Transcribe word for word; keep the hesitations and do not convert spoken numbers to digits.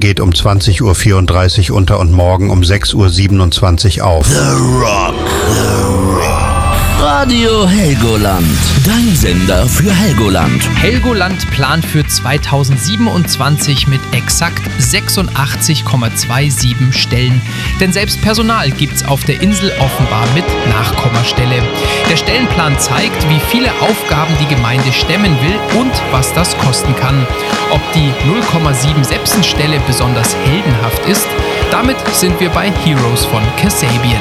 geht um zwanzig Uhr vierunddreißig unter und morgen um sechs Uhr siebenundzwanzig auf. The Rock. The Rock. Radio Helgoland. Dein Sender für Helgoland. Helgoland plant für zweitausendsiebenundzwanzig mit exakt sechsundachtzig Komma siebenundzwanzig Stellen. Denn selbst Personal gibt's auf der Insel offenbar mit Nachkommastelle. Der Stellenplan zeigt, wie viele Aufgaben die Gemeinde stemmen will und was das kosten kann. Ob die null Komma sieben Sepsen-Stelle besonders heldenhaft ist, damit sind wir bei Heroes von Kasabian.